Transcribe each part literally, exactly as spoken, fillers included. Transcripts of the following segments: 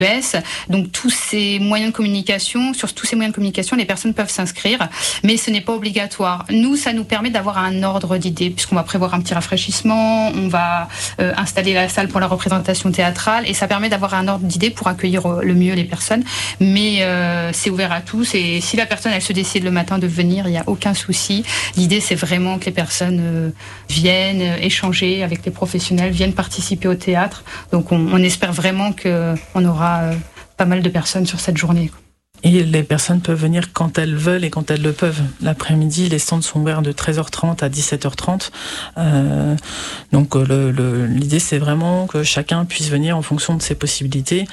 Donc tous ces moyens de communication, sur tous ces moyens de communication, les personnes peuvent s'inscrire, mais ce n'est pas obligatoire. Nous, ça nous permet d'avoir un ordre d'idées, puisqu'on va prévoir un petit rafraîchissement, on va euh, installer la salle pour la représentation théâtrale, et ça permet d'avoir un ordre d'idées pour accueillir le mieux les personnes. Mais euh, c'est ouvert à tous, et si la personne elle se décide le matin de venir, il n'y a aucun souci. L'idée, c'est vraiment que les personnes euh, viennent échanger avec les professionnels, viennent participer au théâtre. Donc on, on espère vraiment qu'on aura pas mal de personnes sur cette journée. Et les personnes peuvent venir quand elles veulent et quand elles le peuvent. L'après-midi, les stands sont ouverts de treize heures trente à dix-sept heures trente. Euh, donc le, le, l'idée, c'est vraiment que chacun puisse venir en fonction de ses possibilités.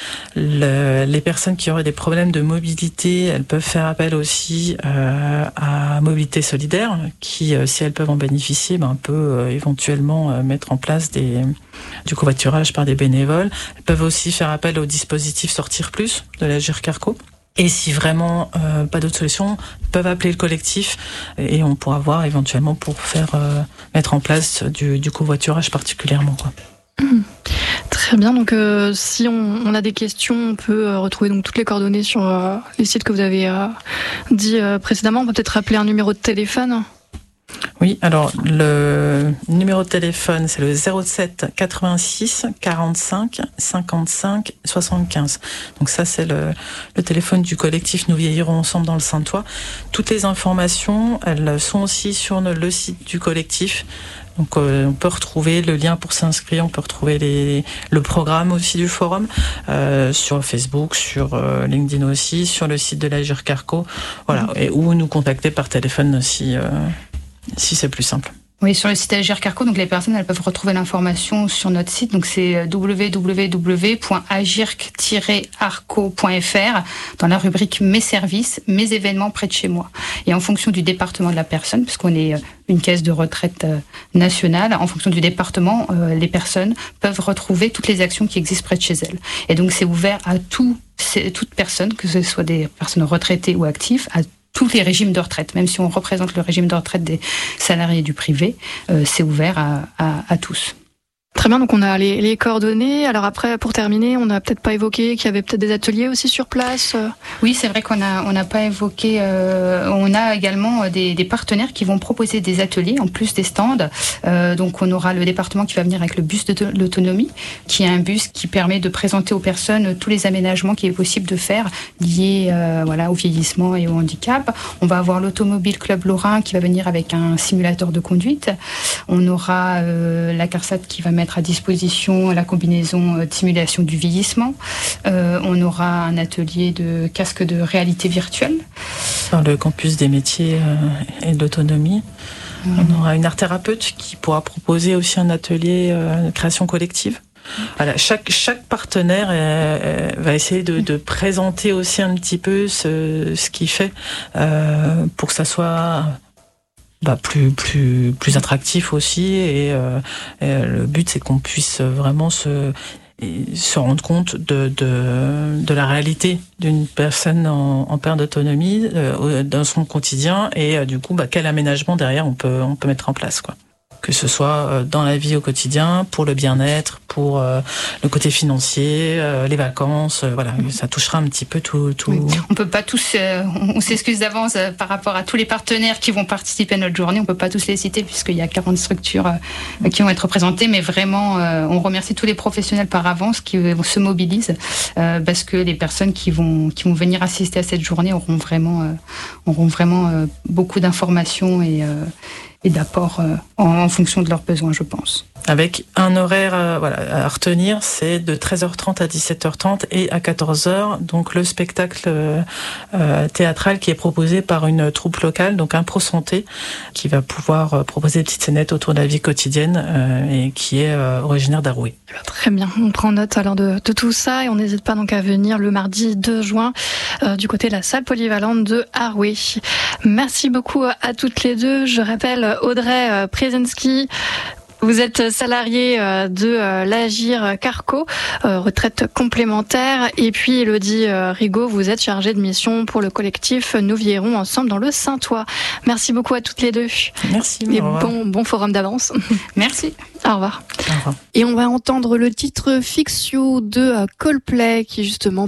Le, les personnes qui auraient des problèmes de mobilité, elles peuvent faire appel aussi euh, à Mobilité Solidaire, qui, euh, si elles peuvent en bénéficier, ben, peut euh, éventuellement euh, mettre en place des, du covoiturage par des bénévoles. Elles peuvent aussi faire appel au dispositif Sortir Plus de l'Agirc Arco. Et si vraiment euh, pas d'autre solution, peuvent appeler le collectif et on pourra voir éventuellement pour faire euh, mettre en place du, du covoiturage particulièrement, quoi. Mmh. Très bien. Donc, euh, si on, on a des questions, on peut euh, retrouver donc toutes les coordonnées sur euh, les sites que vous avez euh, dit euh, précédemment. On peut peut-être rappeler un numéro de téléphone. Oui, alors le numéro de téléphone, c'est le zéro sept quatre-vingt-six quarante-cinq cinquante-cinq soixante-quinze. Donc ça, c'est le, le téléphone du collectif Nous vieillirons ensemble dans le Saintois. Toutes les informations, elles sont aussi sur le site du collectif. Donc euh, on peut retrouver le lien pour s'inscrire, on peut retrouver les, le programme aussi du forum euh, sur Facebook, sur euh, LinkedIn aussi, sur le site de l'Agirc Arco, voilà, et ou nous contacter par téléphone aussi. Euh, si c'est plus simple. Oui, sur le site Agirc Arco, donc les personnes elles peuvent retrouver l'information sur notre site, donc c'est w w w point agirc tiret arco point f r dans la rubrique Mes services, mes événements près de chez moi. Et en fonction du département de la personne, puisqu'on est une caisse de retraite nationale, en fonction du département, euh, les personnes peuvent retrouver toutes les actions qui existent près de chez elles. Et donc c'est ouvert à tout, c'est, toute personne, que ce soit des personnes retraitées ou actives, à tous les régimes de retraite, même si on représente le régime de retraite des salariés du privé, euh, c'est ouvert à, à, à tous. Très bien, donc on a les, les coordonnées. Alors après, pour terminer, on n'a peut-être pas évoqué qu'il y avait peut-être des ateliers aussi sur place. Oui, c'est vrai qu'on a on n'a pas évoqué. Euh, on a également des, des partenaires qui vont proposer des ateliers en plus des stands. Euh, donc on aura le département qui va venir avec le bus de l'autonomie, qui est un bus qui permet de présenter aux personnes tous les aménagements qu'il est possible de faire liés euh, voilà au vieillissement et au handicap. On va avoir l'Automobile Club Lorrain qui va venir avec un simulateur de conduite. On aura euh, la CARSAT qui va mettre à disposition la combinaison de simulation du vieillissement. Euh, on aura un atelier de casque de réalité virtuelle. Dans le campus des métiers et de l'autonomie. Mmh. On aura une art thérapeute qui pourra proposer aussi un atelier de création collective. Voilà, chaque, chaque partenaire euh, va essayer de, de présenter aussi un petit peu ce, ce qu'il fait euh, pour que ça soit... Bah, plus plus plus attractif aussi et, euh, et le but c'est qu'on puisse vraiment se se rendre compte de de de la réalité d'une personne en, en perte d'autonomie euh, dans son quotidien et euh, du coup bah quel aménagement derrière on peut on peut mettre en place, quoi. Que ce soit dans la vie au quotidien, pour le bien-être, pour euh, le côté financier, euh, les vacances, euh, voilà, ça touchera un petit peu tout. tout... Oui. On peut pas tous, euh, on s'excuse d'avance euh, par rapport à tous les partenaires qui vont participer à notre journée. On peut pas tous les citer puisqu'il y a quarante structures euh, qui vont être représentées, mais vraiment, euh, on remercie tous les professionnels par avance qui euh, se mobilisent euh, parce que les personnes qui vont qui vont venir assister à cette journée auront vraiment euh, auront vraiment euh, beaucoup d'informations et euh, et d'apports euh, en, en fonction de leurs besoins, je pense. Avec un horaire euh, voilà, à retenir, c'est de treize heures trente à dix-sept heures trente et à quatorze heures, donc le spectacle euh, théâtral qui est proposé par une troupe locale, donc un Pro Santé, qui va pouvoir euh, proposer des petites scénettes autour de la vie quotidienne euh, et qui est euh, originaire d'Arouet. Très bien, on prend note alors de, de tout ça et on n'hésite pas donc à venir le mardi deux juin euh, du côté de la salle polyvalente de Arouet. Merci beaucoup à toutes les deux. Je rappelle Audrey Przenzki, Vous êtes salarié de l'Agir Carco, retraite complémentaire. Et puis Elodie Rigaud, vous êtes chargée de mission pour le collectif Nous Vieillirons Ensemble dans le Saintois. Merci beaucoup à toutes les deux. Merci. Et bon, bon forum d'avance. Merci. Au revoir. Au revoir. Et on va entendre le titre Fix You de Coldplay qui justement